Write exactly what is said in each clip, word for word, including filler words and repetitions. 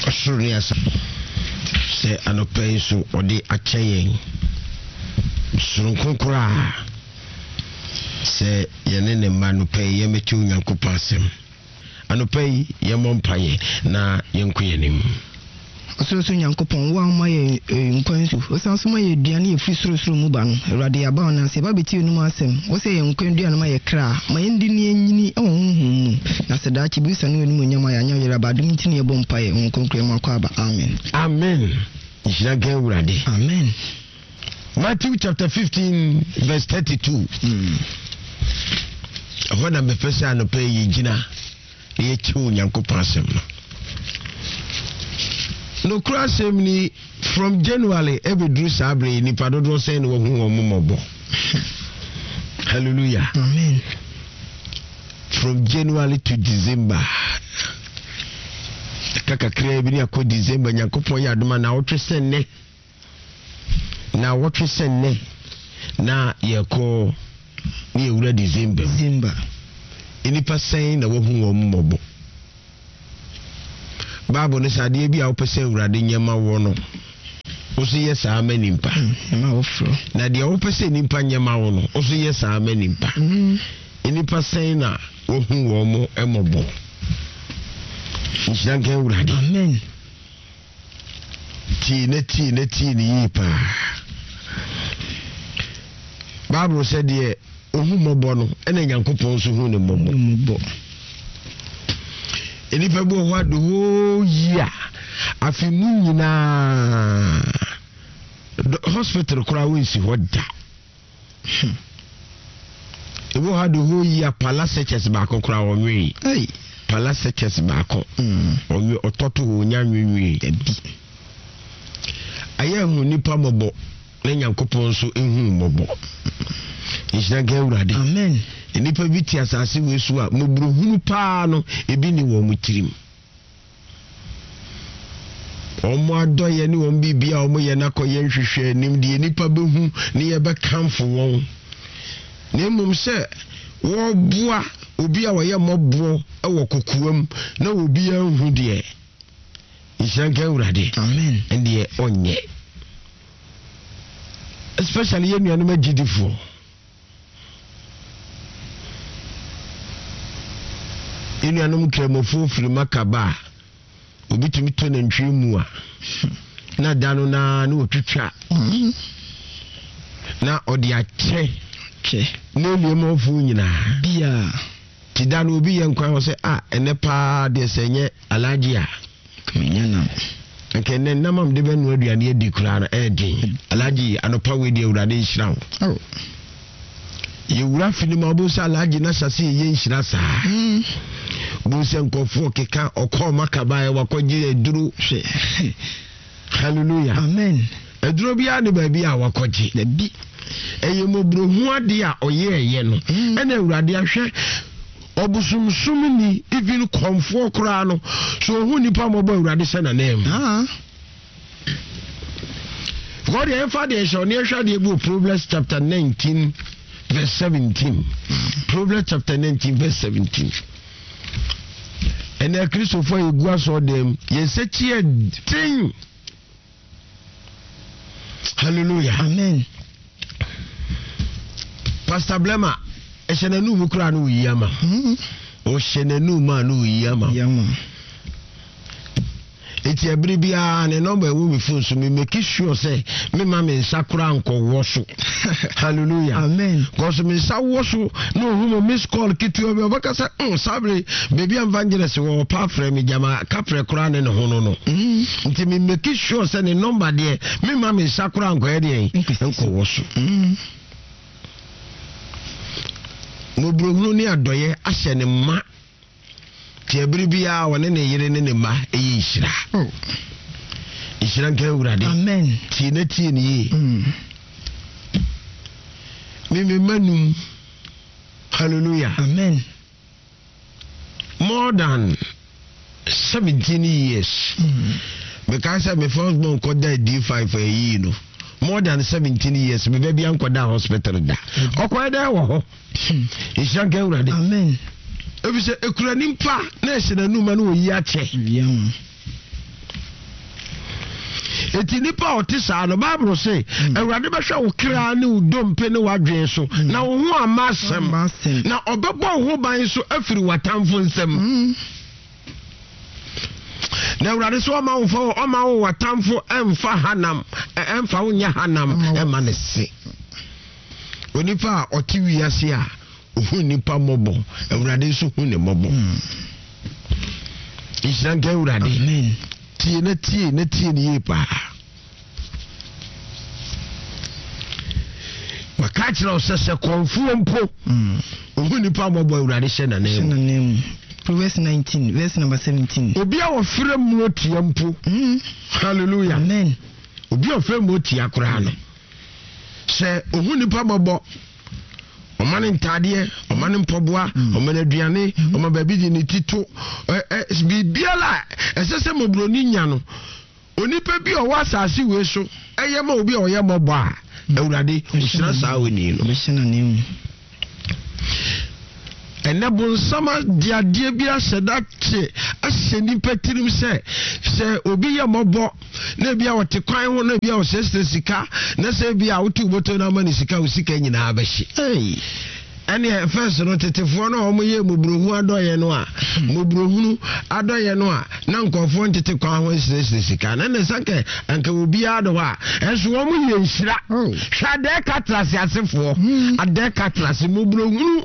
Asurias say anope so odi acheyen surunkunkura say yene ne manupe yemechi Onyankopon asem anope yemompaye na yenkoyenim so so Onyankopon wa ma ye nkwansu osanso ma ye duane efiri sorosoro mu ba no Awurade aba na se ba beti enu asem wo se ye nkwanduane ma ye kra ma ye ndi ne enyini e wo honhom na se da chi bisa no enu nyama ya nya yera ba dum tini ye bompa ye nkonkre ma kwa ba amen amen Ishage Awurade amen. Matthew chapter fifteen verse thirty-two mm ahona me pesa no pe ye gina ye chi Onyankopon asem no no cross ni from January every drew sabre ni padodo say no hu omo mobo hallelujah amen. From January to December kaka krea bi ni akọ December Nyankopon ya adoma na wotwe senne na wotwe senne na yeko ni ewura December December enipa sen na wo hu omo mobo Bible ne sade bi a wo pese Awurade nyema wo no wo so ye saa manimpa nyema wo fro na de wo pese nimpa nyema wo no wo so ye saa manimpa enipa sen na wo hu wo mo emobo Ishage Awurade amen. ti ne ti ne ti ni yipa Bible said de ohu mobo no ena Nyankopon so hu ne mobo mobo enipa bo ho ado ho yia afi mu nyina hospital kura we si hoda ebo ha do ho yia palace church ba kokura wo nwi hey palace church ba ko mm onwe ototo ho nya nwi ebi aya hu nipa mobo na Nyankopon so ehu mobo Ishage Awurade amen. enipa bi ti asase we so a mobruhunu pa no ebi ni wo mutirim omo adoye ni won bibia omo ye nakoye nhwehwe nim de enipa behu ni ye be kamfo won na mmom se wo boa obi a woye mobo e wo kokuam na obi anhu de Ishage Awurade amen. ende onye especially ye nuanu magidifo inu anum kremofo firi makaba obitumi to na ntwe mu a na dano na na otwitwa na odi ache che na liemofo nyina bia ti dano obi ye nkwan wo se ah ene pa de senye alaji a kemenya na nke ne namam de benu aduane edi kura na edin alaji anopa we de Awurade nhira oh ye wura fini ma bo sa alaji na sase ye nhira saa bo se nkofo keka okọ makaba e wakoje eduru hwe hallelujah amen. eduru bia ne ba bia wakoje na bi eye mobrohu ade a oye eye no ena Awurade ahwe obusumsum ni even komfo kura no so hu nipa mobo Awurade se na nem ah God e fa de show ne hwa de bu Proverbs chapter nineteen verse seventeen Proverbs chapter nineteen verse seventeen ena Christopher egua so dem ye sechi tin hallelujah amen. Pastor Blema e shenanu mu kura no yiyama mm o shenanu ma no yiyama yama eti ebiri bia ne number wo mi phone so me make sure say me ma me sakura nko woso hallelujah amen. cause me sa woso no hu miss call kitu obi obaka say mm sabre baby evangelist wo pa frame me jama kapre kura ne ho no no mm nti me make sure say ne number there me ma me sakura nko e de nko woso mm no brohunu ni adoye ahye ne ma ti ebiri bia wone ne yire ne ne ma eyi nhira oh nhira nka Awurade amen. ti na ti ni yi mm me me manum hallelujah amen. more than seventeen years mm because me first born ko da D five for a year no more than seventeen years me baby anko da hospital da okwa da wo ho nhira nka Awurade amen. ebi se ekura nimpa na ehina numa na oyi ache yam eti nipa otisa no Bible say Awurade behwe wo kra ne wo dompe ne wadwen so na wo ho amasem na obebo ho ban so afiri watamfo nsem na Awurade so ma wo fo o ma wo watamfo emfa hanam emfa wo nya hanam ema ne se onipa oti wiase a ohu nipa mobo Awurade so hu ne mobo Ishange Awurade amen tie na tie na tie ne yepa wakachira osese konfuo mpo ohu nipa mobo Awurade hye na nem Proverbs nineteen verse number seventeen obi a wo frem mu tie mpo hallelujah amen obi a frem mu tie akora no se ohu nipa mobo omane ntade omane mpoboa omane aduane oma baabi di ne tito eh bibiala esese mobroni nya no onipa bi o wasase we so eye ma obi a oye mobo a Awurade ohyira saa woni no ohyira nem enebo sama diade bi aseda che aseni petirim se se obi ye mobo na bia wote kwan ho na bia wo sese sika na se bia wotu boto na mani sika usika nyina abashi eh ene first no tetefo no omo ye mobrohu adoye no a mobrohunu adoye no a na nkofo ntete kwan ho sese sika na ne sanke anka obi ado a enso omo ye nhira hwa de katrase asefo ade katrase mobrohunu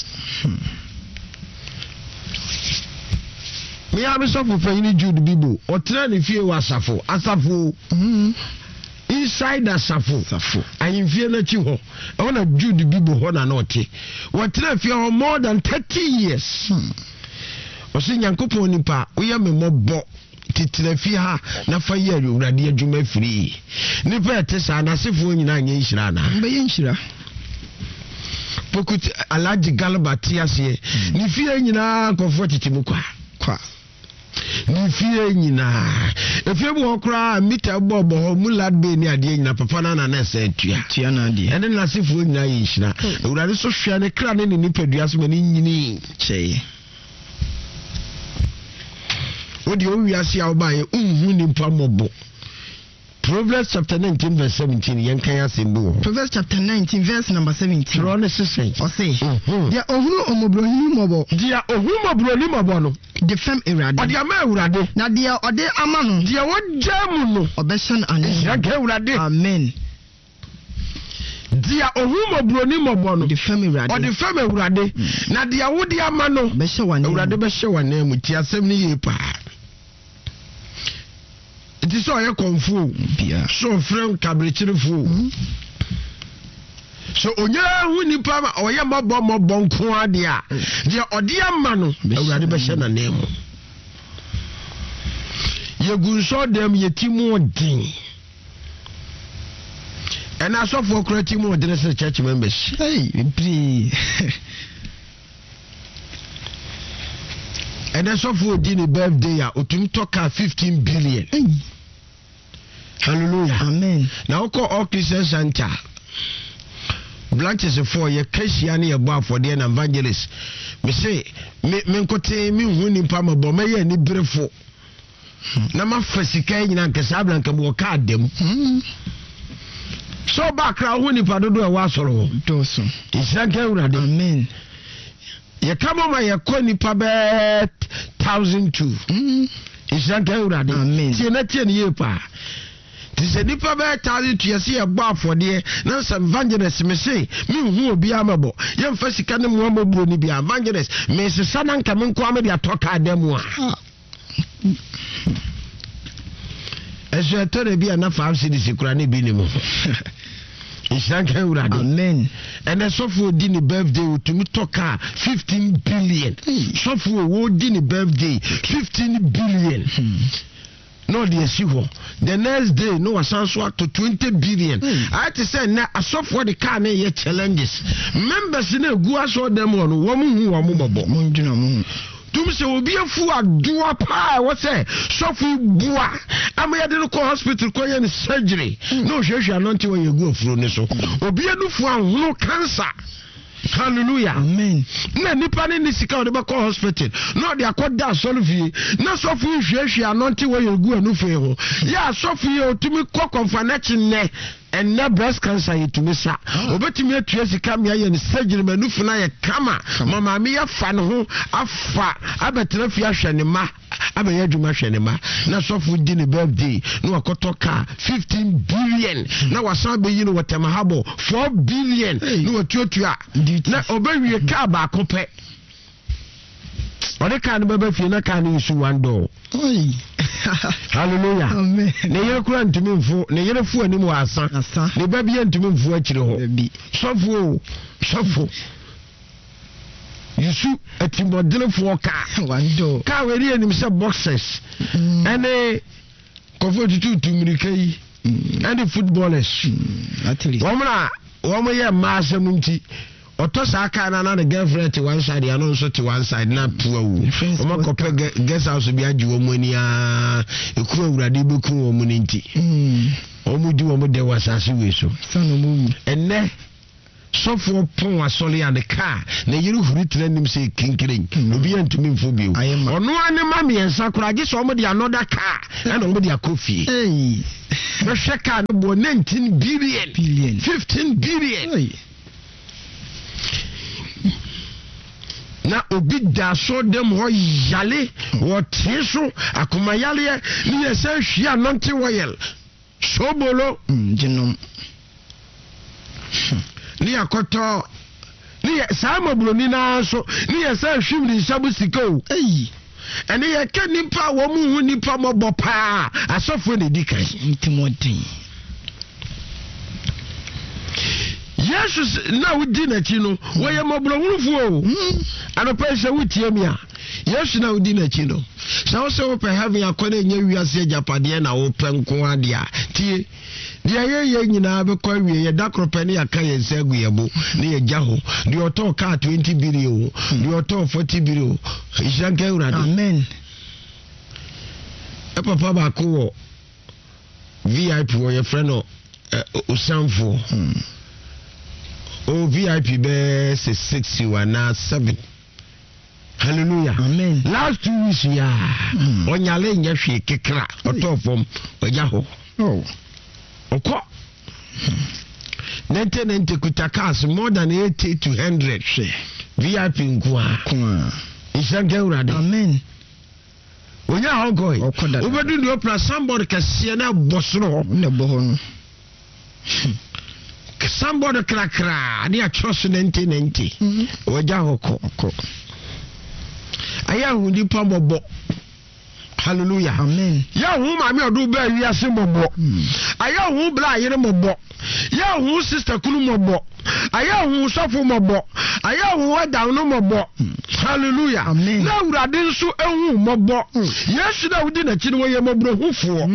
me am so for fanyini Jude Bibo o tra ne fie wa asafo asafo inside asafo asafo ayin fie na chi ho e wona Jude Bibo ho na no te wo tra fie ho more than thirty years o se Nyankopon nipa wo ye me mobo titira fie ha na fa ye Awurade adwuma firi nipa te sa na asefo nyina anya nhira na be ye nhira Pokuti Alaji Galba tiase ni fie nyina kofo titimu kwa kwa ni fie nyina efie bu okra mita bobo ho mulad be ni ade nyina papa na na se atua tua na ade ene na sefo nyina ye nhira Awurade so hwea ne kra ne ni nipadua so mani nyini cheye odi o wiase a oba ye unhu ni mpa mobo Proverbs chapter nineteen verse seventeen yankaya sembo Proverbs chapter nineteen verse number seventeen Tro ne sesen o say dia ohunu omobrohini mobo dia ohunu mobroni mobo no de fam Awurade odi ama Awurade na dia ode ama no dia wojamu no obehyan ane yankaya Awurade amen dia ohunu mobroni mobo no de fam Awurade odi fam Awurade na dia wodi ama no behye wane Awurade behye wane mu ti asem ni ye pa it is all your confu so friend kabrichirifu so onya hu nipa ma oye mabo mabo nko ade a je ode ama no Awurade behye na nemu ye gunso dem yetimu odin and aso for creative modern church members hey be and aso for odin birthday a otumi toka fifteen billion hey. Hallelujah amen now call all Christian Center branches for your Christian ye boy for the evangelist me say me me nkote me hu nipa mabo me ye ni brefo na ma fasika nyina nkesa blanka bo ka dem so bakra hu nipa dodo e wa soro do so Ishanke Awurade amen ye kama ma ye ko nipa be one thousand two Ishanke Awurade amen tie na tie ne ye pa tise nipa be one thousand two yesi e gba afode na some evangelist me say me hu obi amabo ye mfa sika ne mo amabo ni bia evangelist me sesa na nka me nko am de atoka ademu a Eso etore bia na five cities kura ne bi ni mo Ishanke Awurade amen ene sofo di ni birthday utumi toka fifteen billion sofo wo di ni birthday fifteen billion no dey see ho the next day no wasanso to twenty billion I to say na asofo the car na ye challenges members na egu aso dem on wo mu hu wo mu bobo mo nduna mo tum se obi afu adoa pa wo say sofo bua amaya de ko hospital ko ye surgery no hwehwe anonte wo ye gu afuro ni so obi anufu ahunu cancer Hallelujah. Amen. Na nipa ne ni sika de bako hospital. No de akoda solve. Na sofu hwehwe anonte wo yegu anu fe ho. Ya sofu ye otumi kokonfa na chinne. And na breast cancer yetumi sa. Obetumi atua sika me aye ne surgery manufu na ye kama. Mama me ya fa ne ho afa abetra fi ahwe ne ma. Abeya dwuma hwe ne ma. Na sofu di ne birthday. No akoto ka fifteen billion. Na wasan be yi no watamahabo four billion. No watuatua. Na obewie ka ba kope. Ode ka no baba fie na ka no isu one door. Oi. Hallelujah. Amen. Ne yere kura ntumi mfu, ne yere fu ani mu asa. Asa. Ne ba bia ntumi mfu akire ho. Bi. Sofo, sofo. Yusu atimodele fu ka. One door. Ka we ri anim se boxers. Ene kofo tutu tumirika yi. And the footballers. At least. Womna, womo ye ma asem nti. Oto sa ka na na the girlfriend to one side, and also to one side na puwa wu. Oma kope guest house bi aji wo mani a ekuru awurade beku wo mu nti. Mm. Omu di wo mu de wasase we so. Sanu mu. Enne sofo pon asole and the car na yiru huri trenim se kinkirin. Obi antumi mfo bi. Ono ane ma me ensa kura gi so omu di another car. And omu di akofie. Hey. No sheka no bo nineteen billion. Billion. fifteen billion. Hey. Na obi da so dem ho yale wo tieso akoma yale ni esa hwia nonte woyel sobolo jinnom ni akoto ni sa mabulo ni na so ni esa hwim ni sabu siko ei ene ye ka nipa wo mu hu nipa mobo pa asofo ne dikan ntimodin Jesus na wudi na chi no wo ye mabulo hurufu o anopa se wutie mi a Yesu na wudi na chi no sa wo se wo pe heaven akone nya wiase japade na wo pe nko ade a tie dia ye ye nyina be kwa wie ye dakrope ne aka ye nsagu ye bo ne ye gya ho de oto ka twenty billion de oto forty billion ishanka urade. Amen. E papa ba ko wo V I P wo ye friend no Osanfo. O V I P be say six you are now seven. Hallelujah. Amen. Last two weeks ya. Onyale nya hwe kekra otofom oja ho. Oh. Oko. Nente nente kutakas more than eighty to one hundred. V I P nkwa. Kwa. Ishanke urade. Amen. Onya hongoi. Okoda. Obedu ndi opera somebody kase na bosoro. Ne boho no. Somebody kra kra ni a trust nente nente. Oja hoko. Oko. Aya hu di pa bobo. Hallelujah. Amen. Ya hu ma mi odu ba wi ase bobo. Aya hu bla yire bobo. Ya hu sister kulu bobo. Aya hu sofo bobo. Aya hu wada no bobo. Hallelujah. Amen. Na urade nso ehu bobo. Yesu na wudi na chi no ye mobro hufuo.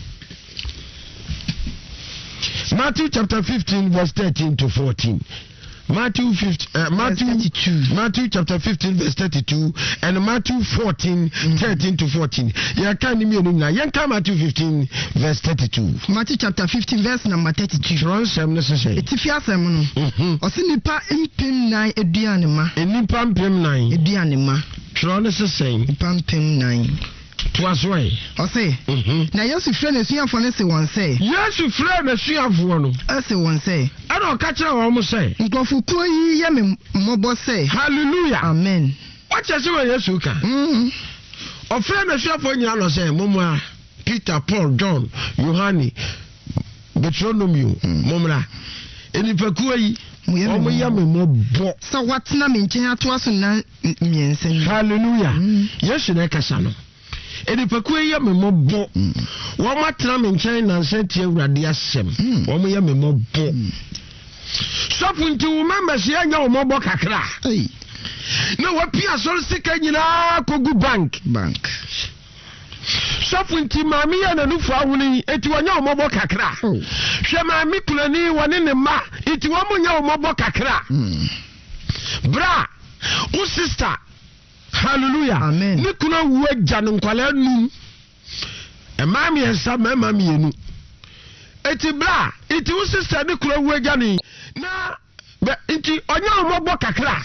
Matthew chapter fifteen verse thirteen to fourteen. Matthew fifteen, uh, Matthew thirty-two. Matthew chapter fifteen verse thirty-two and Matthew fourteen mm-hmm. thirteen to fourteen. Ya kan ni mi na yan kan Matthew fifteen verse thirty-two. Matthew chapter fifteen verse number thirty-two. Tron sem no say. Etifi asem no. Mhm. Osi nipa mpem nine eduane ma. Enipa mpem nine eduane ma. Tron no say. Nipa mpem nine. Twas way. Ose. Mhm. Na Yesu frɛ na suafo ne se won say. Yesu frɛ na suafo no. Ase won say. Ana o ka kire wo mo say. Nkofo ko yi ye me mobo say. Hallelujah. Amen. What you say Yesu ka? Mhm. O frɛ na suafo nyina no say momo Peter, Paul, John, Yohani, Bartholomew, momra. Enipa ko yi omo ya me mobo. So what na me nchen ato aso na miensen. Hallelujah. Yesu na kasa no. Edipaku ye me mobo. Wo matena me nchen na nsentie awurade asem. Wo mo ye me mobo. Sofu nti wo members ye nya wo mobo kakra. Ei. Na wo pia so sika nyina kogu bank. Bank. Sofu nti maami ye na nufu awuni eti wo nya wo mobo kakra. Hwe maami kulani woni ne ma eti wo mo nya wo mobo kakra. Bra, o sister. Hallelujah. Amen. Ni kuna weja nkwala num. E mami ensa mama mienu. Eti bra, eti wo sister ni kuna weja ni. Na be nti onya omobo kakra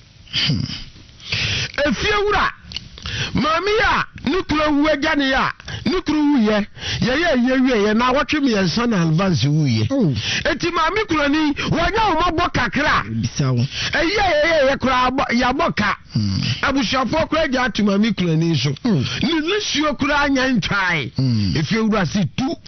efie wura mami ya nukuro wu agya ne ya nukuro wu ye ye ye ye wie ye na wotwe me yensa na advance wu ye enti mami kuro ni wonya omobo kakra bisawo eye ye ye kura ya boka abushafo kura ja atu mami kuro ni so ni nsuo kura anya ntwai efie wura si tu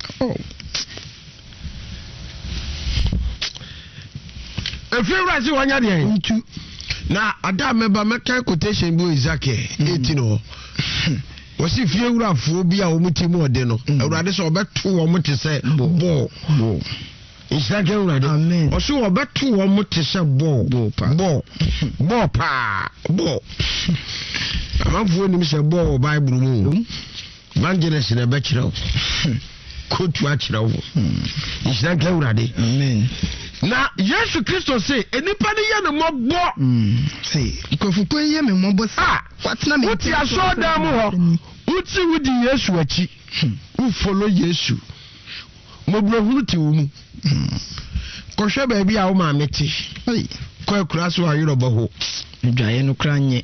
efie wura si wonya de ntu na ada meba meka quotation bi Isaac eighteen o wasi fie wurafo bi a omutimu ode no awurade so obeto wo mute se bo bo Isaac awurade amen o so obeto wo mute se bo bo bo bo pa bo amafo ni se bo Bible mu evangelist na be kire kotu a kire wo Isaac awurade amen na Yesu Kristo say enipa ne ye ne mobo mm say kofuko ye me mobo sa watna me uti aso da mu ho uti wudi Yesu achi u follow Yesu mobro hunu ti wo mu ko hwe ba bia wo ma meti ko akura so ayiro bo ho dwaye no kra nye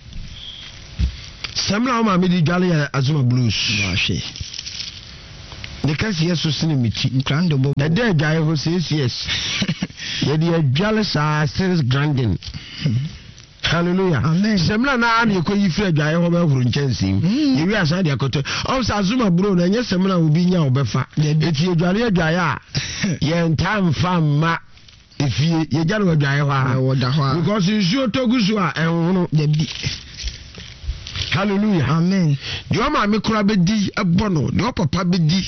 samla wo ma me di dwale ya Azuma Blues wa hwe ne kasi Yesu sini michi grande bo the day guy who says yes ye the jealous are serious grandin hallelujah amen semla na an yeko yifre guy ho be huru nchensi ye wi asa de akoto o sa Azuma bro na nye semla obi nya obefa eti edwale edwaye a ye ntam famma efie ye jale edwaye ho a woda ho a because you togusu a enwono de bi hallelujah amen de o ma me kura be di ebono de o papa be di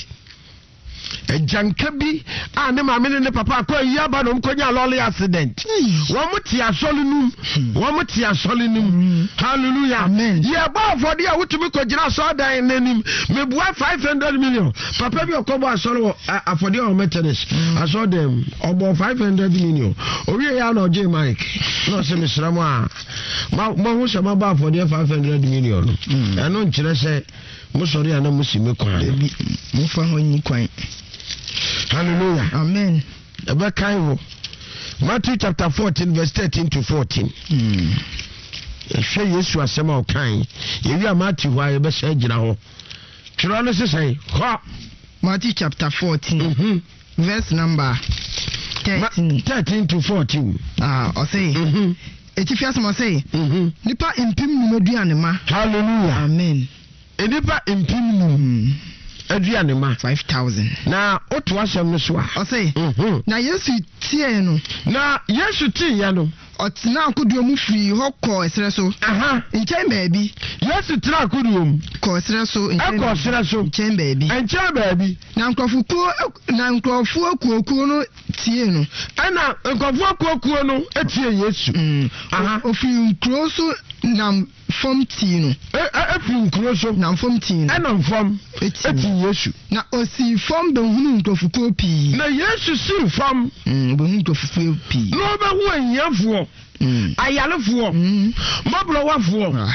ejanka bi a ne ma me ne papa ko ya ba no mkonya lolly accident wo muti asole num wo muti asole num hallelujah amen ye ba for dia wutumi ko gina so dan nanim me bua five hundred million papa bi okobo asole afode o methodist aso dem obo five hundred million owie ya na oje mike no se misramo a ma mo hu se ma ba afode five hundred million eno nkire se mo sori ana mo sime kwan mo fa ho nyi kwan hallelujah amen ebe kai wo Matthew chapter fourteen verse thirteen to fourteen mm ehwe Yesu asema o kan ye wi Matthew wa ye be sha gina ho twiro no sesai ho Matthew chapter fourteen mhm verse number thirteen thirteen to fourteen ah o say mhm etifi asema say mhm nipa impim num aduane ma hallelujah amen enipa impim num aduane ma five thousand na oto asem no so a o say mhm na Yesu tie no na Yesu tie ya no otina akoduo mu firi ho kɔ esere so aha nkyɛn baabi Yesu tira akoduo mu kɔ esere so ɛkɔ esere so nkyɛn baabi nkyɛn baabi na nkrɔfokuo na nkrɔfoɔ kuokuo no tie no ɛna nkrɔfoɔ kuokuo no etie Yesu aha ofiri nkuro so nam fam tie no efiri nkuro so nam fam tie no ɛna mfam etie Yesu na osi fam behunu nkrɔfokuo pii na Yesu si fam behunu nkrɔfokuo pii na obehu ahiafoɔ ayalefoɔ mabrowafoɔ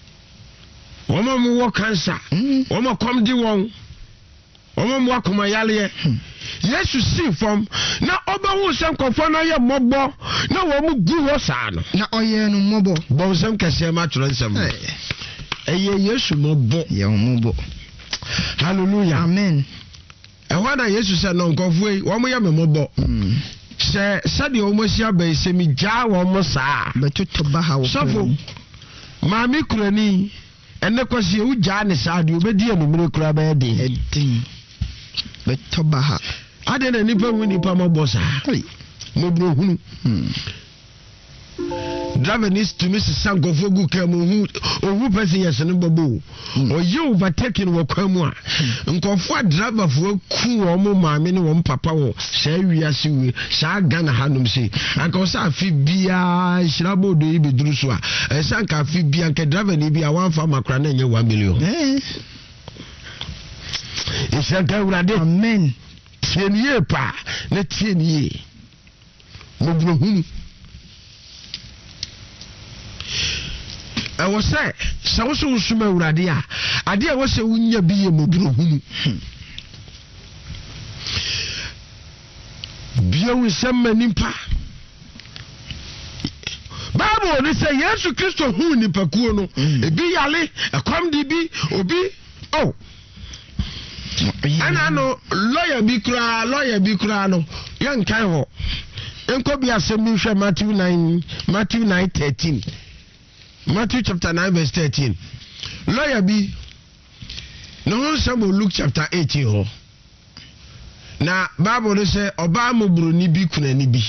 wɔn mo wɔ cancer wɔn mo kɔm di wɔn wɔn mo akoma yaleɛ Yesu si fam na obehu sɛ nkɔfɔ na yɛ mmɔbɔ na wɔn mo gu hɔ saa no na ɔyɛ no mmɔbɔ bɔnsɛm kɛseɛ ma twerɛ nsɛm ɛyɛ Yesu mmɔbɔ yɛ mmɔbɔ hallelujah amen ɛhɔ na Yesu sɛ no nkɔfɔ yi wɔn mo yɛ mmɔbɔ sɛ sɛdeɛ wɔn asi aba esemi gyaa wɔn mo saa bɛtotɔ ba ha wɔ sɔfo maame kurani ɛnɛ kɔsi ewu gyaa ne saa deɛ obedi enumere kura bɛyɛ den ɛdin bɛtɔ ba ha ade na nipa hu nipa ma bɔ saa mo buro hunu driver needs to miss san nkɔfo gu kaa mu ohu ohu pɛsi yɛ sene bɔbɔ o oyi overtaking wɔ kwan mu a nkɔfo a driver fo ku wɔn mo maame ne wɔn papa wɔ saa wiase wie saa Ghana hanom se anka ɔsɛ afi biara hyira bɔɔdo yi bɛduru so a ɛsɛ anka afi biara anka driver ne bi a wɔamfa makora na ɛnyɛ one million ɛsɛ nka awurade amen tie ne yie paa na tie ne yie mo buro hunu ɛwɔ sɛ sɛ wo so wosoma awurade a ade a ɛwɔ sɛ wonya bi yɛ mɔburo hunu bia wo nsɛm ma nipa Bible ni say Yesu Kristo hu nipakuo no ebi yale ekom di bi obi oh ana no lawyer bi kura lawyer bi kura no yan kan ho enko bi asem ni hwe Matthew nine Matthew nine thirteen Matthew chapter nine verse thirteen lawyer bi no some Luke chapter eighteen ho na Bible say oba mobro ni bi kuna ni bi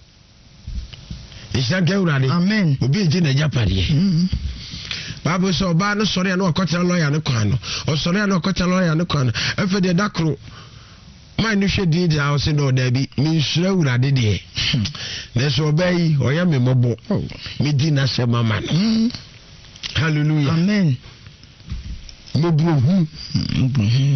Ishanke urade amen obi eje na japade Bible say oba no sori na okotera lawyer ne kwan no o sori na okotera lawyer ne kwan no efe de dakro man no hwe di da o se no da bi mi nsura urade de na so obai oya me mobo mi di na se mama no hallelujah amen mobro hu mobro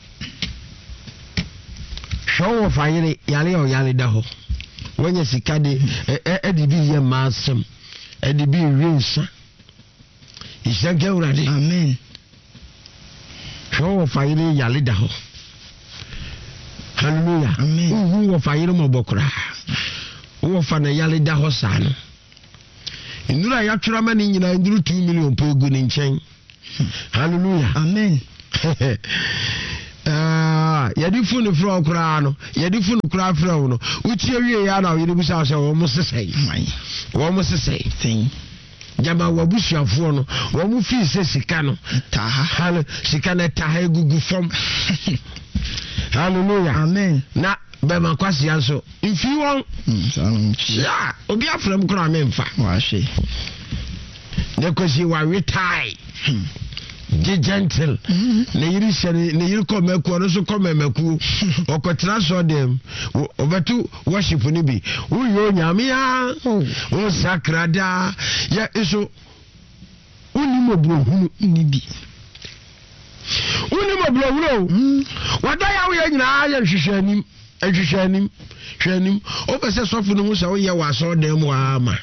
show of fire yale o yale da ho wanya sikade e de bi ye masem e de bi winsa Ishanke urade amen show of fire yale da ho hallelujah amen hu wo fire mo bokura wo fa na yale da ho sa no ndura ya twura ma ni nyina nduru two million po egu ni nchen hallelujah amen ah yadi funu fro kura no yadi funu kura fro no utie wie ya na yedi busa se wo mo sesai wo mo sesai tin jama wabusuafo no wo mo fi se sika no ta hal sika na ta egugu fom hallelujah amen na be ma kwasi anso ifi won ya obi afram kura me mfa wa hwe ne kosi wa retire Be gentle. Ne yiri shari ne yiri ko meku no so ko meku okotra so dem obetu worship ni bi uyo nyame ya o sakrada ya eso uni mobrohunu ni bi uni mobrohunu wada ya wo nyina ya hwehwanim ahwehwanim hwanim o pese sofu no hu se wo ye wa so dem wa ama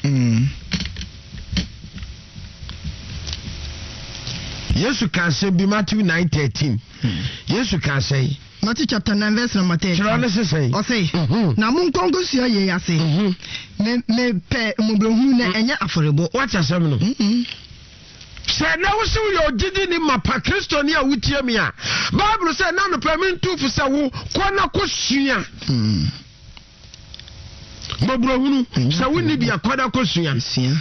Yesu can say be Matthew nine thirteen. Yesu can say Matthew chapter nine verse number thirteen. Shall I say? O say na mun kongo sia ye ase. Me me pe mo behu na enya aforebo. What are some no? Say na wo se wo didi ni mapa Kristo ni a wutie me a. Bible say na no permit to for say wo kwana kosua. Mo brohunu say wo ni bia kwada kosua. Sia.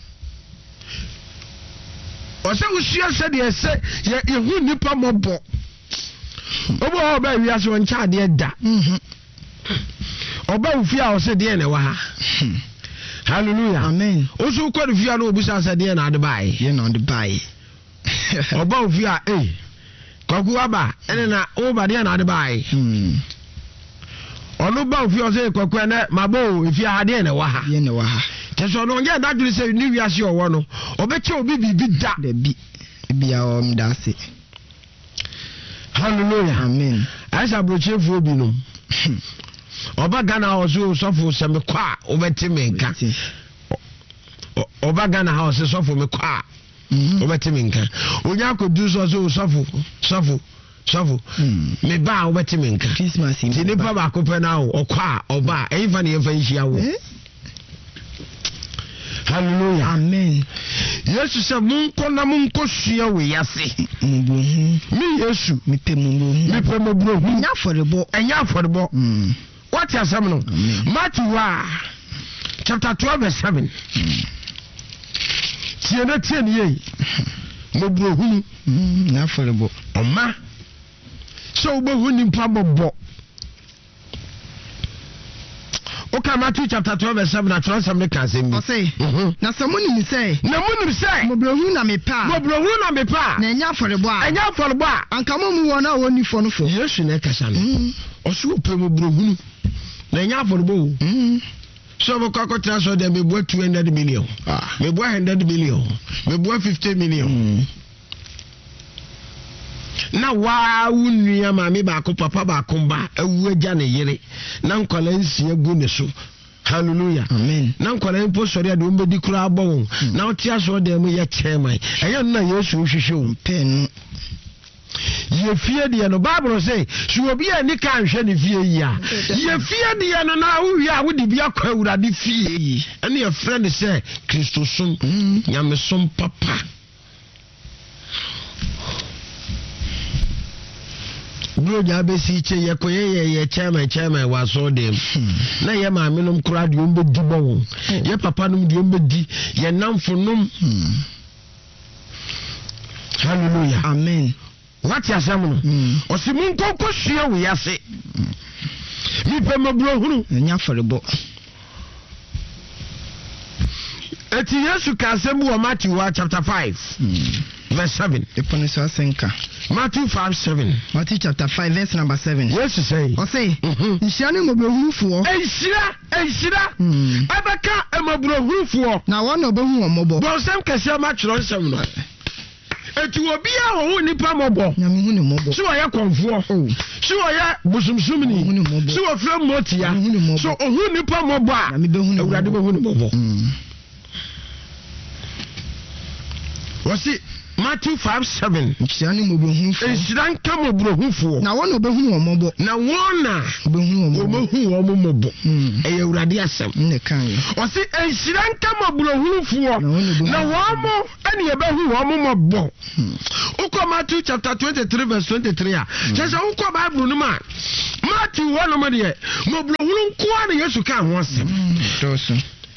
Ose usua se de se ye ehu nipa mobo obo oba wi ase won cha de da mhm oba ufi a ose de ne wa ha hallelujah amen osu ko de fia no obusa se de na de bai ye na de bai oba ufi a eh kwaku aba ene na oba de na de bai mhm onu ba ufi ose kwaku ene mabo ifi a de ne wa ha ye ne wa ha Teso no nge da dure se ni wiase owo no obeche obi bibi da de bi bia o mdase hallelujah amen aisha brochefu obi no oba Ghana ozo sofo se me kwa obeti me nka oba Ghana house sofo me kwa obeti me nka onya kodu so so sofo sofo sofo me ba obeti me nka Christmas in ni pa ba ko pe na okwa oba eyifa ne yefa nhia wo hallelujah amen Yesu se munko na munko sua we yase mubuhu mi Yesu mi pe mubuhu mi pe mubuhu nya forebo enya forebo mm what you say no Matthew chapter twelve verse seven tie na tie ni yi mubuhu nya forebo oma so ubuhu ni mpa bobo. Okay, Matthew chapter twelve verse seven. I try some can say me. Say. Na samuni mi say. Na munu say. Mo brohu na me pa. Mo brohu na me pa. Na nya forebo a. Enya forebo a. Anka mo mu wona woni fo no fo. Yesu na kasa no. Osu pe mo brohu. Na nya forebo. Mm. So mo kwa kwa so dem me bo two hundred million. Ah. Me bo one hundred million. Me bo fifty million. Mm. Na wa wunua ma me ba ko papa ba ko ba awu agya ne yere na nkwala nsia gu ne so hallelujah amen na nkwala mpo sori ade ombedi kura abon na otia so de mu ye chairman eya na Yesu hwehwe o pen ye fie de no Bible say so obi ani kan hwe ne fie yi a ye fie de no na wo wi a wo de bi akwa awurade fie yi ene ye friend say Kristo som nyame som papa bro ja be si che ye koye ye ye chairman chairman wa so dem na ye ma menom kura de ombe di bon ye papa num de ombe di ye namfo num hallelujah amen what ya samu o si mun kokko hwe wo yase mi pe mabro hunu nya forebo eti Yesu ka asem wo Matthew chapter five verse seven. Epone so asenka. Matthew five seven. Matthew chapter five verse number seven. Yes say. O say. Nhia ne mobrohufo. Enhira, enhira. Abaka emobrohufo. Na wona obehu omobo. Bo sem kese ma tworo nsem no. Eti obi a wo nipa mobo. Na me hu ne mobo. So oya konfo. So oya busumsum ni. So ofra motia. So ohu nipa mobo a. Na me behu ne. Awurade behu ne mobo. Wasi Matthew five seven. Nhyia mobrohufo. Enhyira nka mobrohufo. Na wona obehu omobo. Na wona obehu omobo. Obehu omobo. E Awurade asem. Ne kan ye. Wasi enhyira nka mobrohufo. Na womo ene yebehu omobo. Uko Matthew chapter twenty-three verse twenty-three a. Sese uko Bible no ma. Matthew one no de mobrohunu nko na Yesu ka ho asem. Toso.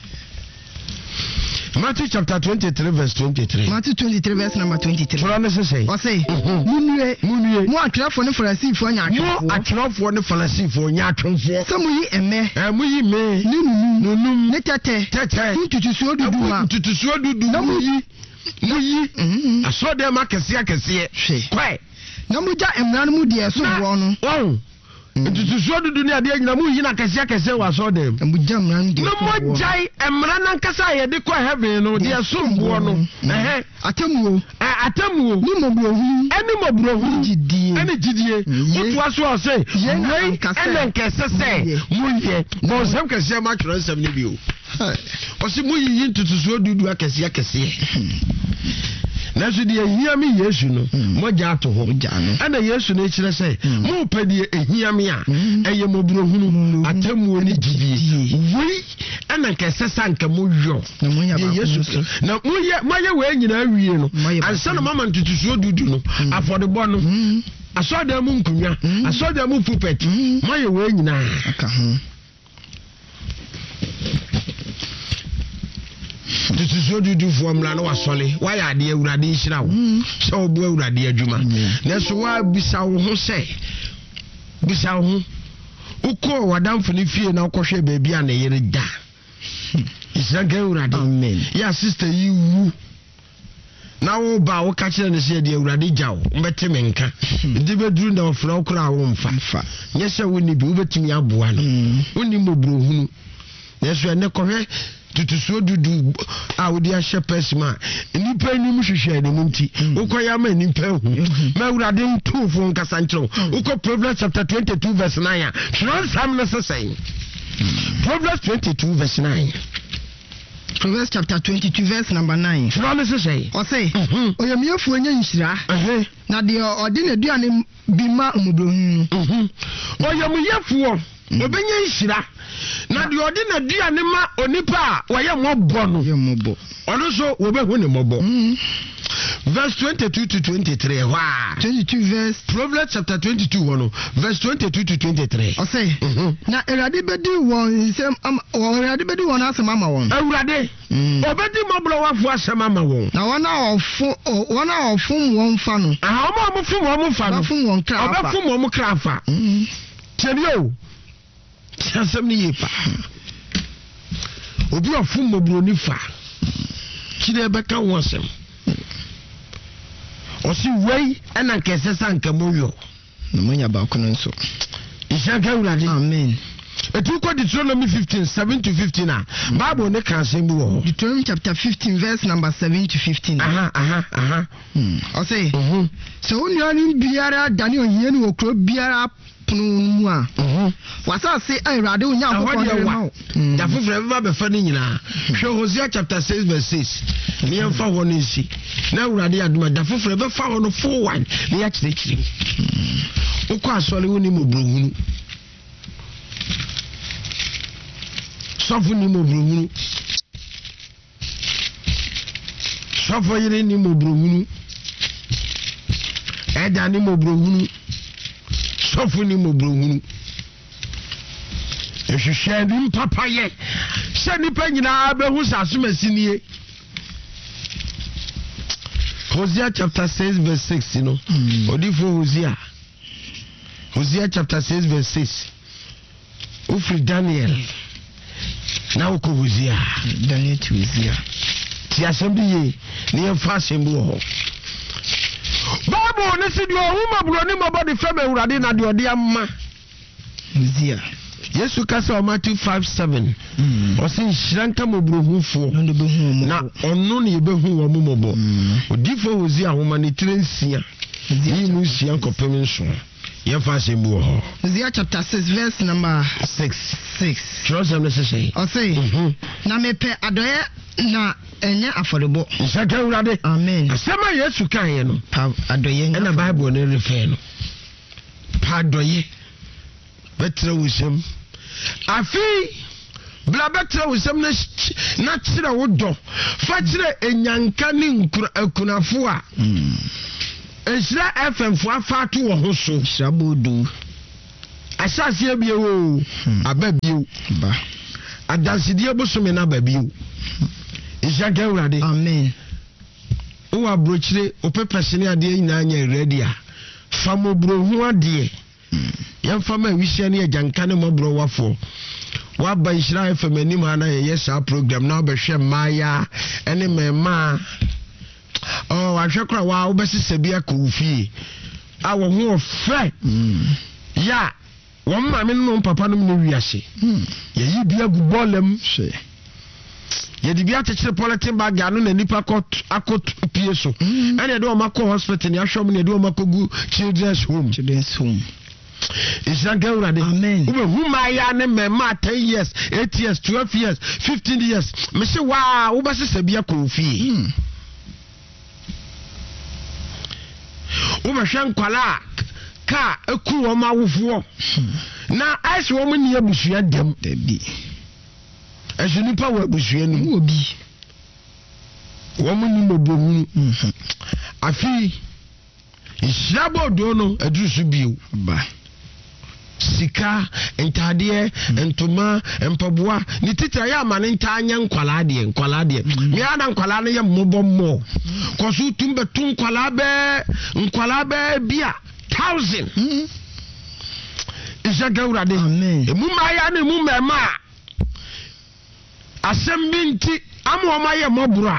Matthew chapter twenty-three verse twenty-three. Matthew twenty-three verse number twenty-three. For honest say. O say. Munue, munue. Mo atrafo ne Farisifo nya atwofo. Mo atrafo ne Farisifo nya atwofo. So muyi eme. Eh muyi me. Ni nunu. Nunum. Ne tete. Tete. Ntutusuo dudu ma. Ntutusuo dudu. Na muyi. Muyi. Mhm. Aso de ma kese akese. Kwai. Na muja emra no mu de so wo no. Wo. Ntutusuo dudu ne ade nyina mu yi na kese akese wa so de. Muja emra no de. No mo jai emra na nkasa ye de kwa heaven no de so mbo no. Eh. Atamuo. Eh atamuo. Ni mobrohu. Eni mobrohu. Jidie. Eni jidie. Otu aso o say. Wei ene nkese say. Mu ye. Bo sem kese ma tworo nsem ne bi o. O si mu yi ntutusuo dudu akese akese. Na so de ehia me Yesu no mo ja ato ho ana Yesu na ekire say mo pede ehia me a eye mobrohunu atamuo ni jidie wei ana nkese sanka mo yo na mo ya ba Yesu na mo ye mo ye we nyina awie no ansa na mama ntutusuo dudu no afodebo no asoda mu nkunya asoda mu pulpit mo ye we nyina aka ho tutusuo dudu formula no wasole wa ya de Awurade nhira wo se obu Awurade adwuma na so wa bisa wo ho se bisa wo ho uko wadamfo ne fie na ukohwe baabi a na yere da isaga Awurade amen ya sister yi wu na wo ba wo ka kire ne se de Awurade jawo mbete menka ndi beduru na ofra okra wo mfa mfa nyese wo ni bi wo betimi aboa no woni mobrohunu yeso ene kohwe tutusuo dudu a wodi a shepherd ma nipa ni mu hwehwe ne munti ukoya ma nipa hu ma Awurade ntufo nkasa nkyerɛ uko Proverbs chapter twenty-two verse nine twerɛ sam na sesɛn Proverbs twenty-two verse nine Proverbs chapter twenty-two verse number nine. twerɛ ne sesɛn o say oyamiefo nya nhyira na de ode na duane bi ma mudrohunu oyamuyefo obenya nhyira na de ode na duane ma onipa a woyɛ mobɔ no ye mobɔ ono so wo behu ne mobɔ verse twenty-two to twenty-three wa twenty-two verse Proverbs chapter twenty-two wono verse twenty-two to twenty-three o say na Awurade bedi won nsem Awurade bedi won asem ama won Awurade obedi moblo wafo asem ama won na wona ofo wona ofum won fa no ah omo ofum won fa no ofum won kra fa obefum won kra fa tebio asem ni yepa obi ofum moblo ni fa kire beka won asem osi wei ana nkese sanka moyo na manya ba kono nso ishanka Awurade amen etu ko Deuteronomy fifteen seven to fifteen a Bible ne kan se bi wo Deuteronomy chapter fifteen verse number seven to fifteen aha aha aha o say mhm so onua ni biara dani ohie ni okro biara pono mu a wasa se Awurade onya akokɔ de ma da foforo be ba fa ni nyina hwe Hosea chapter six verse six ni en fa wono nsi na Awurade aduma da foforo be fa wono four one ni ya kyerɛkyerɛ ukọ asɔre woni mo brohunu sɔfo ni mo brohunu sɔfo yire ni mo brohunu ɛda ni mo brohunu sɔfo ni mo brohunu ehwehwɛ ni papa ye sɛ nipa nyina behu sasomasi nie Hosea chapter six verse six no odifo Hosea Hosea chapter six verse six Ufri Daniel na uko Hosea Daniel to Hosea ti asɛm ye ne yɛmfa asɛm bi wɔ hɔ Bible ne si de ohuma bro ne mabɔ fam Awurade na de ɔde amma Hosea Yesu kasa o Matthew five seven ɔse nhyira nka mɔbrohufo na ɔno ne yɛbɛhu wɔ mo mɔbɔ odifo Hosea homa ne tire nsia yi mu nsia nkɔpem nso yɛmfa asɛm bi wɔ hɔ Hosea chapter six verse number six six kyerɛsɛm ne sesɛ ɔse na mepɛ adɔyɛ na ɛnyɛ afɔrebɔ nsaka Awurade amen asɛm a Yesu kaeɛ no pa adɔyɛ ɛna Bible ne refɛ no pa adɔyɛ bɛtrɛ wo sɛm afi bla bɛtrɛ wo sɛm na kyerɛ wo dɔ fa kyerɛ enyanka ne nkunafo a Ensira F M fo afato wo ho so shabodu asase abie wo ababio ba adansidie bosome na babio Ishaga Awurade amen wo abrochire opepesene ade nyina anya ready a famo brohu ade yɛmfa ma wisia ne agyanka ne mɔbro wafo waba Isra F M anim ana yɛ sa program na obɛhwɛ maya ene mema oh ahwɛ kora wa wobɛsesa bia ko fie a wo ho ofɛ ya wo ma me no papa no ne wiase ye yi bia gu bolem hwɛ ye di bia kyekere politin bag anu na nipa kot akot pie so ene de o makɔ hospital ne ahwɛ mo ne de o makogu children's home children's home Ishaga Awurade amen ube huma ya ne mema ten years eight years twelve years fifteen years me se wa wobɛsesa bia ko fie Ubashan kwala ka eku wo ma wofo na ice wo mu ne abusua dem dabi esu nipa wo abusua nu obi wo mu ni mobohu afi israbo do no adusu biu ba sika entade entoma empaboa ni titira ya ma ne ntanya nkwala de nkwala de me ada nkwala ne ye mmobɔ mmɔ kosu tumbe tun nkwala be nkwala be bia thousand Ishaga Awurade amen emu ma ya ne mu mema asem binti amo ma ye mobura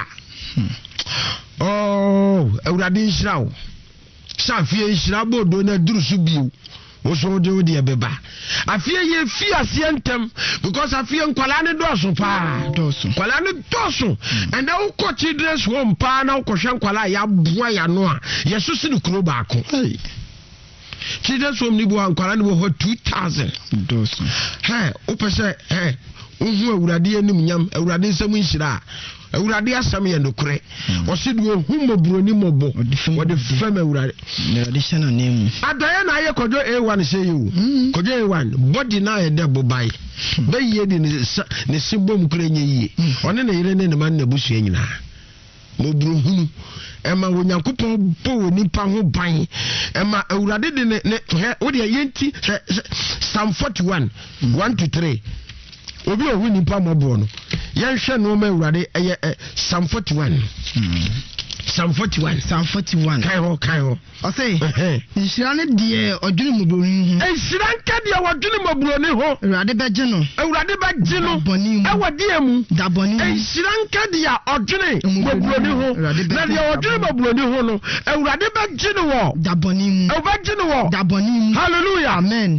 oh Awurade nhyirawo safie nhyirabo do na durusu biu Oso de odi ebeba afie ye fi ase ntem because afie nkwala ne doso pa doso nkwala ne doso and now ko children's home pa na ko hwe nkwala ya boa ya no a yesusi ne kuro baako hey children's home ni bo nkwala ne bo two thousand doso hey opese hey uhu Awurade anim nyam Awurade nsam nhira Awurade asam ye nokure osidu ohu moburo ni mobo wode fam Awurade ne ade hyana nemu adaya na ye kojo A one say you kojo A one body na ye de bobai be ye di ne sibom kure nye yie one na yire ne ne man na busu nyina moburo hunu ema wonyankopon bo woni pa ho ban ema Awurade de ne wode yenti Psalm forty-one one to three obi ohu nipa mobro no yenhwe no ma Awurade eye Psalm forty-one Psalm forty-one Psalm forty-one kai ho kai ho o say nhyira ne de odwene mobroni ho nhyira nka de odwene mobroni ho Awurade beje no Awurade beje no e wode emu da boni nhyira nka de odwene mobroni ho na de odwene mobroni ho no Awurade beje no wo da boni mu e beje no wo da boni mu hallelujah amen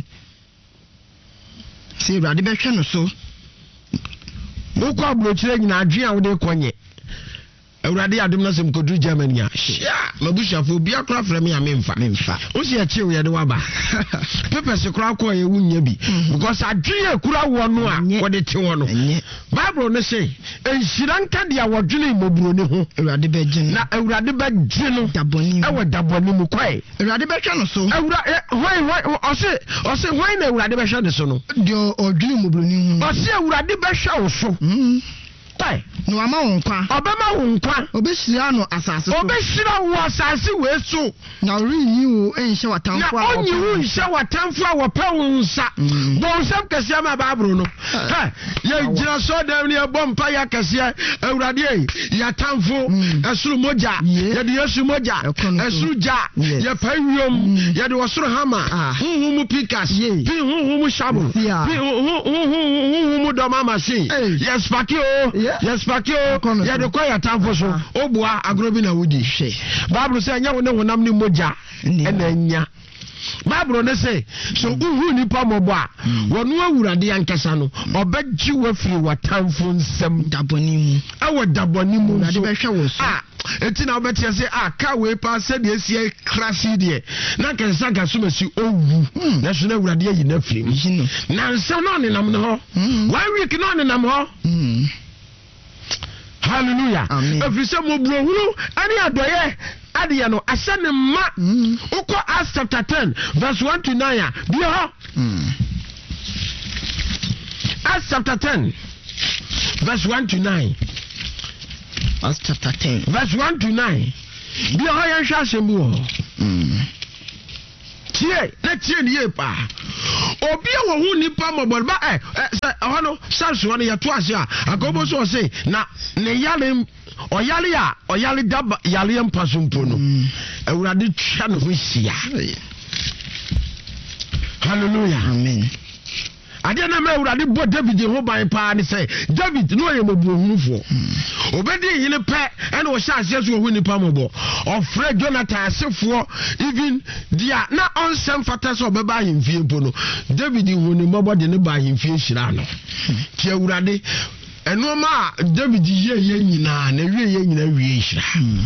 say Awurade behwe no so Woko abrochire nyina adwen a wode konye Awurade adom na sem kodu Germany a mabushafo bia kra fra me ya memfa memfa o se achi wo ye de waba pepes kra ko ye wunya bi because adwene kura wo no a wo de te wo no Bible no say enhira nka de a wodwene moburo ne ho Awurade bɛgye na Awurade bɛgye no dabɔni e wo dabɔni mu kwae Awurade bɛhwɛ no so Awurade hoi hoi ose ose hoi na Awurade bɛhwɛ ne so no de odwene moburo ne ho ose Awurade bɛhwɛ wo so tai no ama wo nkwa obema wo nkwa obɛhyira no asase so obɛhyira wo asase we so na rinyi wo enhye watamfo a onyi wo nhye watamfo a wɔpɛ wo nsa bo nsɛm kɛse ma baabro no ha ye gyina so dam ne ɛbɔ mpa ya kɛse Awurade ei ya tamfo ɛsoro mogya ye de yesu mogya ɛsoro gya ye pawiom ye de wɔsoro hama huhu mu pikas pi huhu mu shabo pi huhu mu doma machine yes pakio yes pakio ya de kwa ya tamfo so obua agrobi na wudi hwe Bible say nya wo ne honam ne mogya ena nya Bible ne say so uhu nipa mobo a wono Awurade ankasa no obegyi wafiri watamfo nsem daboni mu awo daboni mu Awurade bɛhwɛ wo so ah eti na obetia say ah ka we pa se de esie krasi de na kansa gaso masi owu na so na Awurade ayi na firi na nsem no ne nam ne ho one week no ne nam ho hallelujah efrise moburo huru ani adoye adiye no asane ma uko Acts chapter ten verse one to nine bi ho Acts chapter ten verse one to nine Acts chapter ten verse one to nine bi ho yan hwa asem wo tie na tie ni e pa obi a wo hu nipa mobol ba eh ho no sanso no ya to ase a akobo so say na ne yale oyale ya oyale daba yale mpasompo no Awurade twa no ho hia hallelujah amen ade na ma Awurade bo David ho ban pa ne say David no ye mobuhunufo obedi yine pe ene wo sha ase so hu nipa mobo ofre Jonathan asefo even dia na onsem fata so beba himfie mpo no David hu ni mobo de ne ba himfie hira no ti Awurade eno ma David ye ye nyina na wie ye nyina wie hira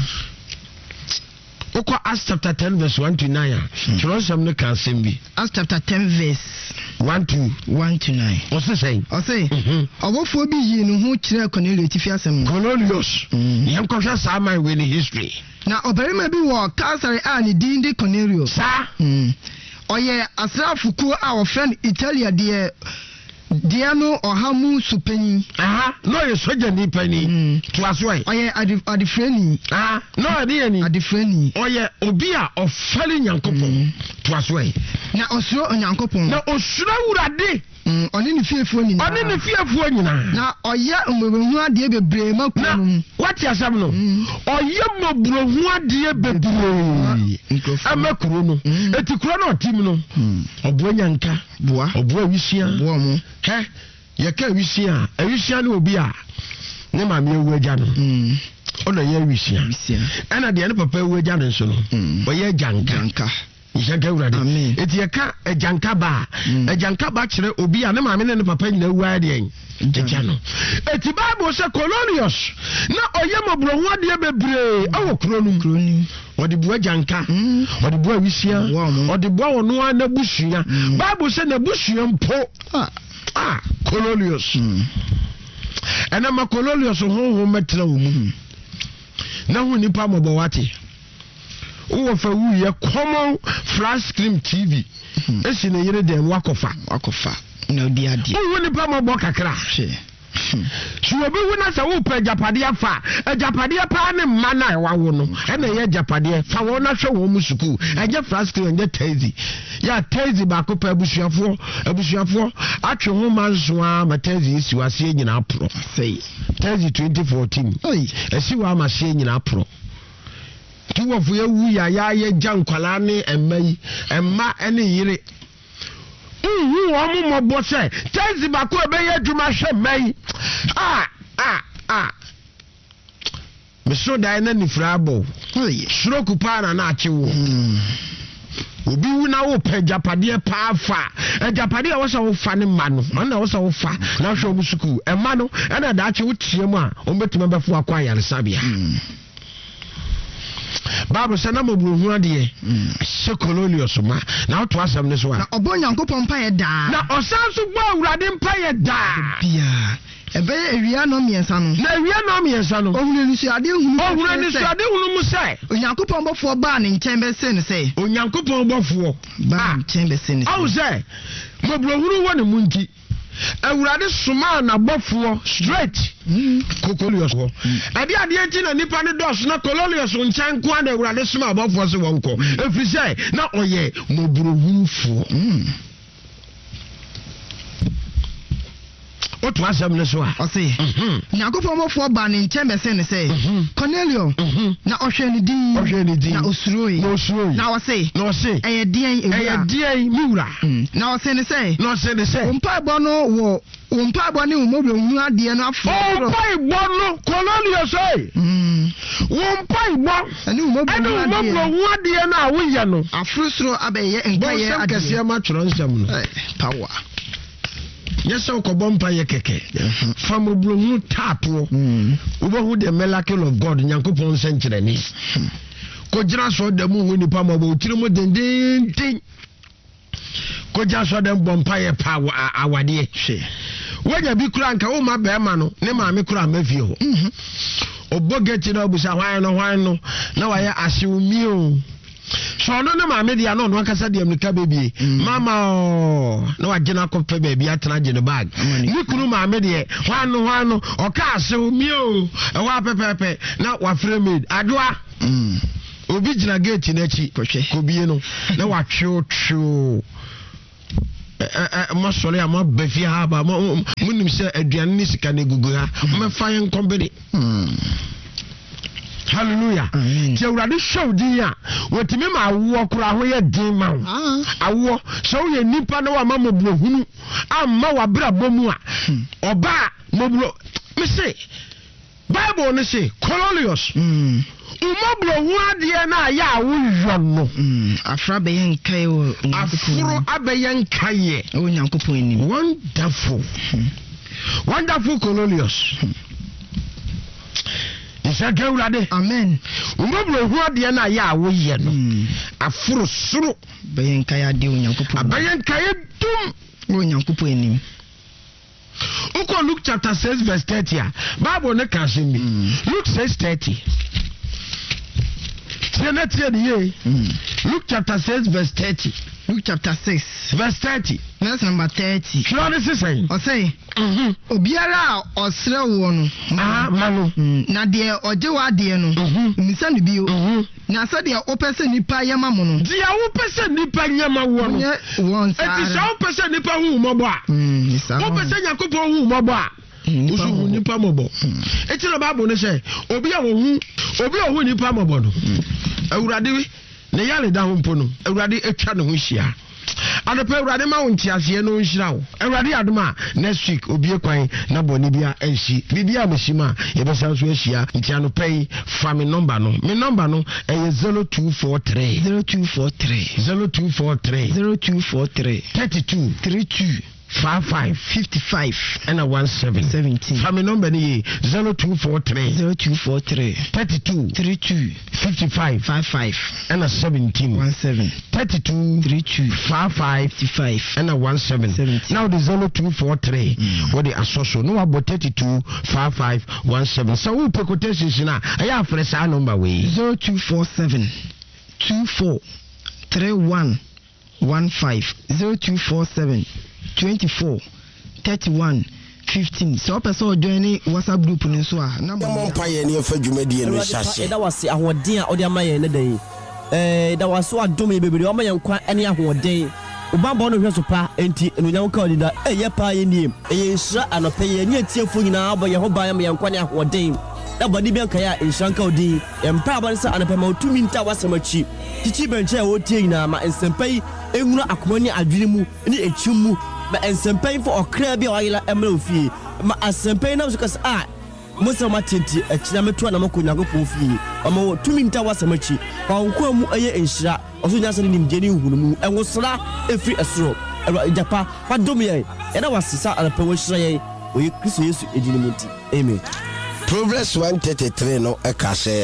Oko Acts chapter ten verse one to nine. Chirosam no kan sembi. Acts chapter ten verse one to one to nine. What's the saying? I say, obofo bi yi no ho kire Cornelius tifi asem. Cornelius. Yam ko hwa sa man we ni history. Na obarima bi wo Caesarea a ne din de Cornelius. Sa. Mm. Oye asrafuku a wo friend Italia de Diano Ohamu Supeni. Aha, no ye soja ni pani. To aswai. Oye adifreni. Ah, no ade ni. Adifreni. Oye obi a ofale Nyankopon. To aswai. Na osuro Nyankopon. Na osuro Awurade. Mm, oni ni fiefo nyina. Oni ni fiefo nyina. Na oye mmobuhu ade bebre makunu mu. What ya sam no? Oye mmobuhu ade bebre. Amakuru no. Eti kuro no tim no. Obo nyanka. Boa. Obo awisia. Boa mu. He, ye ka awisia. Awisia no obi a ne ma me ewu agya no. Mm. Ona ye awisia. Awisia. Ana de ne papa ewu agya no so no. Oye janka. Janka. Ishanka Awurade. Eti ye ka ajanka ba. Ajanka ba kire obi a ne ma me ne papa nyina ewu ade en. Agya no. Eti Bible say Cornelius na oye mobro ho ade bebre awo kronum. Kronum. Odi bua janka. Odi bua awisia. Odi bua ono ana busua. Bible say na busua mpo. Ah, Cornelius. Ena ma Cornelius ho ho metra wo mu. Na ho nipa mobo wate. Wo fa wu ye common flash screen T V. Esi na yere dem wakofa, wakofa. Na odi ade. Wo nipa mobo kakra. So obi wu na sa wo pa japade afa. Japade pa ne mma na wa wo no. E na ye japade fa wo na hwe wo mu suku. Eje flash screen nje tazi. Ya tazi ba ko pa abusuafo, abusuafo atwe ho manso a ma tazi esi wase nyina apro. Sei. Tazi twenty fourteen. Oi, esi wa ma se nyina apro. Ti wo fu ye wu ya ya ye jankwala ne emai, emma ene yire. Uhu wo mu mobo se tazi ba ko ebe ye dwuma hwe mai. Ah, ah, ah. Meso dai na ni frabo. Oi, suro kupana na achewo. Obi wu na wo pe japade pa afa. E japade a wo so wo fa ne ma no. Na wo so wo fa na hwe omu suku. E ma no e na da ache wo tie mu a o betuma befu akwa yare sabia. Bible say na mobro hu ade se Cornelius ma na to asem ne so a na obo Nyankopon pa ye da na osan so gbo awurade mpa ye da bia ebe ewia no miensa no na ewia no miensa no ohunu ni so ade hunu ohunu ni so ade hunu mu sai Onyankopon bofo ba ne nchen be se ne sei Onyankopon bofo ba nchen be se ne sei awu sai mobro hunu wo ne munti awurade soma na bofo straight Cornelius wo ade ade enti na nipa ne dos na Cornelius nchen kwa na awurade soma bofo se wonko efiri sai na oye mobro hunu fo what was them so I say Nyankopon bofo ba ne nchen be se ne say Cornelius na ohwe ne din ohwe ne din na osuroi na osuroi na o say na o say eye dien ewura eye dien miwura na o say ne say na o say ne say umpa bo no wo umpa bo ne umobro hunu ade no afo umpa bo no Cornelius say umpa bo ani umobro hunu ade no a wo ye no afrusuro abeye nkaye ade kase ma tworo nsam no power yes so ko bompa ye keke fam obrohunu tapo ubohu the miracle of God Nyankopon senkyere ni ko gira so da mu woni pa ma bo tiri mu dendin ko ja so da bompa ye pa awade hwe wanya bi kura nka o ma be ma no ne ma me kura ma fie ho obogeti na obusa hwan no hwan no na wa ye asewumi o so no na ma me dia no no akasa dia mnika bebie mama no agina kope bebie atena gene bag ni kunu ma me de hwan no hwan no oka asewumi o e wa pepepe na wa frame adoa obi gina gate na chi ko bie no na wa twu twu eh ma sole ama bafia ha ba munim se aduane ni sika na gugu ha me fa yen kombede hallelujah ti awurade show din a wotimi ma awo kura ho ye din ma awo so ye nipa na wa ma mobro hunu amma wa bra bomu a oba mobro me say Bible ne say Cornelius umobro hu ade na ya awo yono afra be yen kai o afro abeyen kai o Nyankopon ni wonderful wonderful Cornelius isa gawrade amen umobro hu ade na ya awo ye no afro suru beyen kai ade o Nyankopon abeyen kai dum o Nyankopon ni Uko Luke chapter six verse thirty Bible ne ka se mi Luke six thirty Luke chapter six verse thirty Luke chapter six verse thirty verse number thirty Sure this is saying o say mhm obiara osre wo no ah manu na de ojewa de no misa no bio na sa de opese nipa yema mo no de opese nipa yema wo no won sa eti sa opese nipa hu mobo a opese Yakobon hu mobo a usu nipa mobo eti no Bible ne say obi a wo hu obi a hu nipa mobo no awurade ne yale da ho mpo no awurade etwa ne ho hia adope awurade ma wonti ase no nhira wo awurade adoma next week obi ekwan na boni bia ensi bibia mashima yebesa so ahia nti anopai fa me number no me number no eye zero two four three zero two four three zero two four three zero two four three thirty-two thirty-two five five fifty-five and a one seven seventeen family number ni zero two four three zero two four three thirty-two thirty-two fifty-five five five and a seventeen one seven thirty-two thirty-two five five fifty-five and a one seven seventeen now the zero two four three what the associate no about thirty-two five five one seven so we pay quotations na aya fresh number we zero two four seven two four three one one five zero two four seven twenty-four thirty-one fifteen so person join ni WhatsApp group ni so a number mo pa ye ni e fa dwumadie ni hyase da wase ahoden a odi ama ye ne dan eh da wase adom ye bebere o ma ye nkwa ene ahoden ubamba no hweso pa enti enunya nka odi da eh ye pa ye ni e ye nsira anope ye ni atiefo nyina abo ye ho ban ma ye nkwa ne ahoden da bodi bi nka ya nsira nka odi empa ban sa anope ma otumi nta wasamachi chichi benche e wotie nyina ma ensempai enwura akomani adwene mu ni echimu ma ensempai fo okra bi oyila emra ofie ma ensempai na so kas a musa matenti echina metu na makonya gopo ofie omo tumi nta wasamachi kwa nko mu eye enhira oso nyasa ni nimje ni hunu mu enwosra efri esoro japa fa dom ye ena wasisa alape wo hira ye oye Kristo Yesu edini muti amen Proverbs one thirty-three no ekase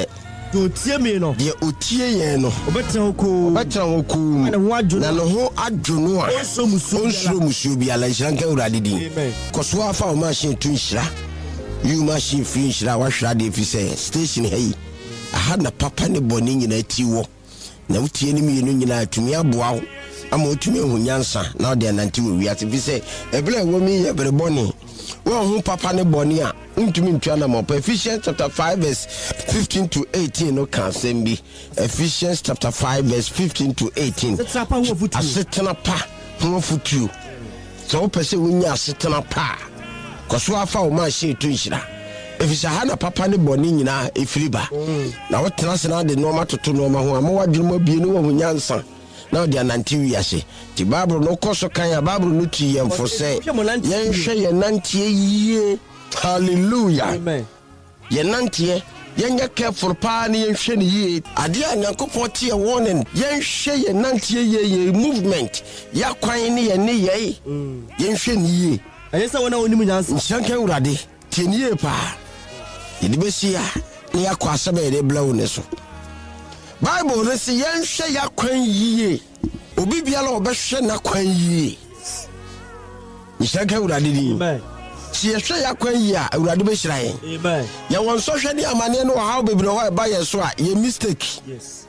do tie me no de otie yen no obetra ko obetra wo ku na ho adwo na no ho adwono a onso musu onso musu bi ala nhira nka urade din koso afa o machine tu nhira you machine fi nhira wa hwra de fi say station hey aha na papa ne boni nyina ti wo na utie ni mi no nyina atumi aboa wo ama otumi hu nyansa na de nanti wo wi ati fi say ebele wo mi ye bere boni wo hu papa ne boni a untumi ntwa na mo Ephesians chapter five verse fifteen to eighteen no kan sembi Ephesians chapter five verse fifteen to eighteen asetena pa ho futu so wo pese wo nya asetena pa koso afa wo ma she tu nhira efisa ha na papa ne boni nyina efiriba na wo tena se na de no ma toto no ma ho ama wadwene ma bie no wo nyansa na de ananti wi ase ti Bible no koso kan ya Bible no ti yemfo se yen hwe ye nantie yie hallelujah amen ye nantie yen ya careful pa ne yen hwe ne yie ade a Nyankopon tie warning yen hwe ye nantie yie ye movement ya kwan ne ye ne ye yen hwe ne yie ayesa wona onim nyansa nsanka urade tie ne yie pa ye de besia ne ya kwa sabe de blawo ne so Bible ne se yen hwe ya kwan yie obi biala obehwe na kwan yie nsanka urade di amen si ehwe ya kwan yi a urade be hira yen amen ya won so hwe de amane no ha bebre ho e ba ye so a ye mistake yes